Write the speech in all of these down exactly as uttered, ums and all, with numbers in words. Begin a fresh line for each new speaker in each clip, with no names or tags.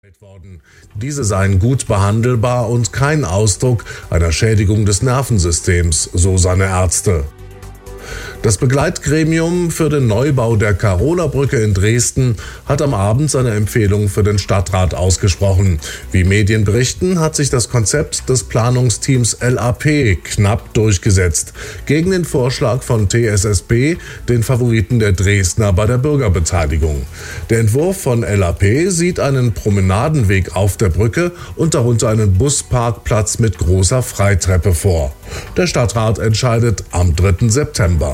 worden. Diese seien gut behandelbar und kein Ausdruck einer Schädigung des Nervensystems, so seine Ärzte. Das Begleitgremium für den Neubau der Karola-Brücke in Dresden hat am Abend seine Empfehlung für den Stadtrat ausgesprochen. Wie Medien berichten, hat sich das Konzept des Planungsteams L A P knapp durchgesetzt, gegen den Vorschlag von T S S B, den Favoriten der Dresdner bei der Bürgerbeteiligung. Der Entwurf von L A P sieht einen Promenadenweg auf der Brücke und darunter einen Busparkplatz mit großer Freitreppe vor. Der Stadtrat entscheidet am dritten September.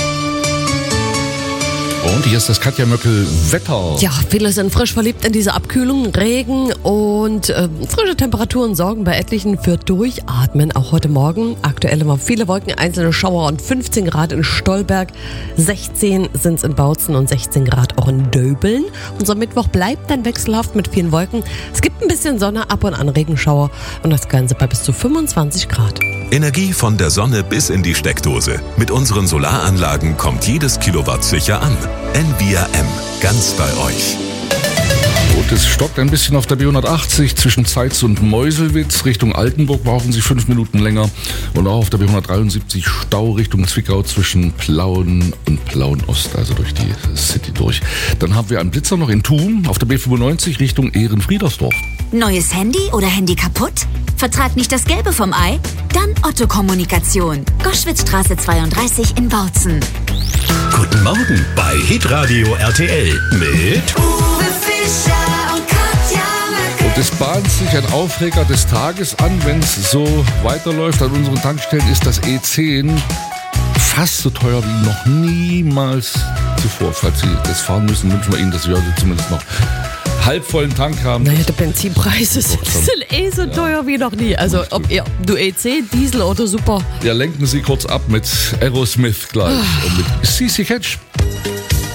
Und hier ist das Katja Möckel Wetter.
Ja, viele sind frisch verliebt in diese Abkühlung. Regen und äh, frische Temperaturen sorgen bei etlichen für Durchatmen. Auch heute Morgen aktuell immer viele Wolken, einzelne Schauer und fünfzehn Grad in Stolberg. sechzehn sind es in Bautzen und sechzehn Grad auch in Döbeln. Unser Mittwoch bleibt dann wechselhaft mit vielen Wolken. Es gibt ein bisschen Sonne, ab und an Regenschauer und das Ganze bei bis zu fünfundzwanzig Grad.
Energie von der Sonne bis in die Steckdose. Mit unseren Solaranlagen kommt jedes Kilowatt sicher an. N V R M, ganz bei euch.
Und es stockt ein bisschen auf der B hundertachtzig zwischen Zeitz und Meuselwitz. Richtung Altenburg brauchen Sie fünf Minuten länger. Und auch auf der B hundertdreiundsiebzig Stau Richtung Zwickau zwischen Plauen und Plauen-Ost, also durch die City durch. Dann haben wir einen Blitzer noch in Thun auf der B fünfundneunzig Richtung Ehrenfriedersdorf.
Neues Handy oder Handy kaputt? Vertrag nicht das Gelbe vom Ei? Dann Otto Kommunikation. Goschwitzstraße zweiunddreißig in Bautzen.
Guten Morgen bei Hitradio R T L mit
Uwe Fischer und Katja Möckel.
Und es bahnt sich ein Aufreger des Tages an, wenn es so weiterläuft. An unseren Tankstellen ist das E zehn fast so teuer wie noch niemals zuvor. Falls Sie das fahren müssen, wünschen wir Ihnen, dass Sie heute zumindest noch halbvollen Tank haben.
Naja, die Benzinpreise sind, sind eh so teuer ja. wie noch nie. Also ob ihr du E zehn, Diesel oder Super.
Ja, lenken Sie kurz ab mit Aerosmith gleich und mit C C Catch.